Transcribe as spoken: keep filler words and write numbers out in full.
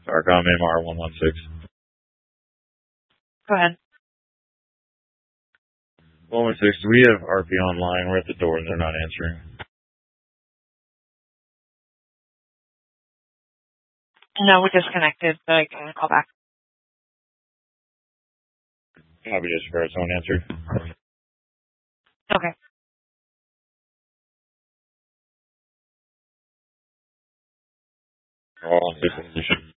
Starcom M R one one six. Go ahead. one one six, do we have R P online? We're at the door and they're not answering. No, we disconnected, but I can call back. Copy dispatch, someone answered. Okay. Oh, this is